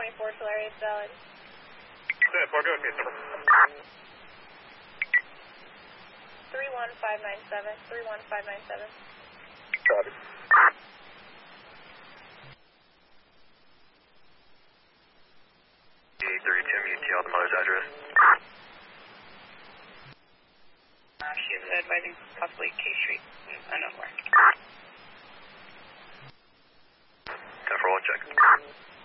24 Tulare is valid. Yeah, go ahead, case number. 31597. 31597. Copy. E32 UTL, the mother's address. She is advising possibly K Street, unknown where. 10-4, check.